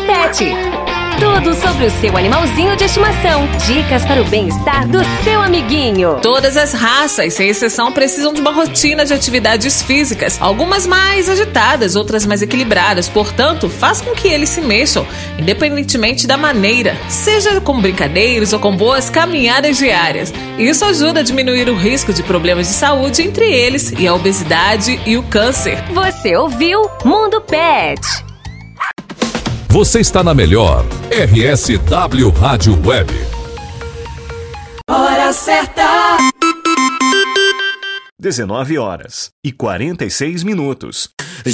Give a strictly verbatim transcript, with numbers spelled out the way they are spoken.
Pet. Tudo sobre o seu animalzinho de estimação. Dicas para o bem-estar do seu amiguinho. Todas as raças, sem exceção, precisam de uma rotina de atividades físicas. Algumas mais agitadas, outras mais equilibradas. Portanto, faça com que eles se mexam, independentemente da maneira. Seja com brincadeiras ou com boas caminhadas diárias. Isso ajuda a diminuir o risco de problemas de saúde, entre eles e a obesidade e o câncer. Você ouviu Mundo Pet. Você está na melhor R S W Rádio Web. Hora certa. dezenove horas e quarenta e seis minutos.